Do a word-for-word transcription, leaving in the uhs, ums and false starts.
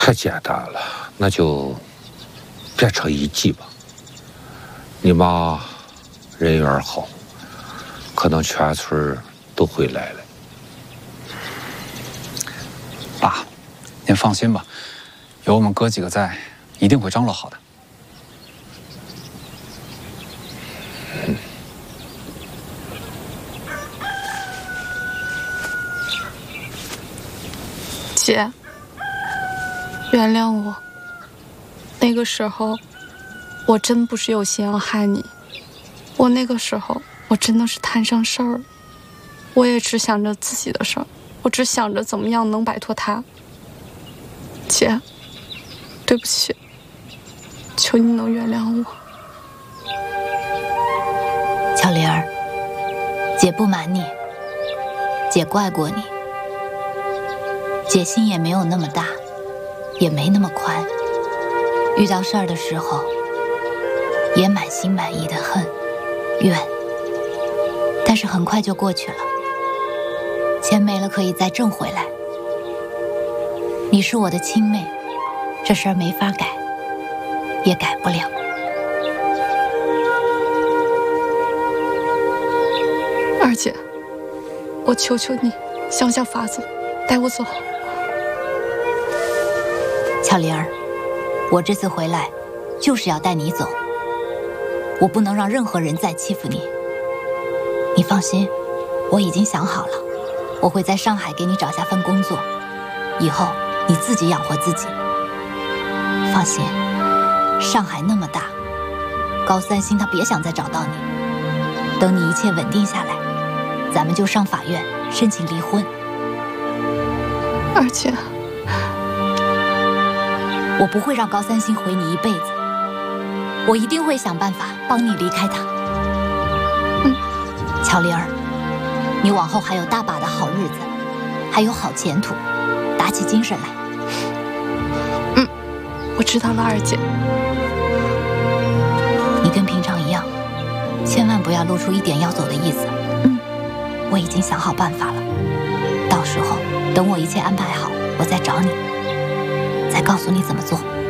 太简单了，那就变成一计吧。你妈人缘好，可能全村都会来了。 爸，您放心吧，有我们哥几个在，一定会张罗好的。 嗯。 姐，原谅我。那个时候，我真不是有心要害你。我那个时候，我真的是摊上事儿了。我也只想着自己的事儿，我只想着怎么样能摆脱他。姐，对不起，求你能原谅我。 巧玲儿，姐不瞒你，姐怪过你。姐心也没有那么大，也没那么宽。遇到事儿的时候，也满心满意的恨、怨，但是很快就过去了。钱没了可以再挣回来。你是我的亲妹，这事儿没法改，也改不了。 二姐，我求求你，想想法子，带我走。 巧玲儿，我这次回来就是要带你走，我不能让任何人再欺负你。你放心，我已经想好了，我会在上海给你找下份工作，以后你自己养活自己。放心，上海那么大，高三星他别想再找到你。等你一切稳定下来，咱们就上法院申请离婚。 二姐， 我不会让高三星毁你一辈子，我一定会想办法帮你离开他。 嗯， 巧玲儿，你往后还有大把的好日子，还有好前途，打起精神来。 嗯，我知道了，二姐。 你跟平常一样，千万不要露出一点要走的意思。 嗯， 我已经想好办法了，到时候等我一切安排好，我再找你，再告诉你怎么做。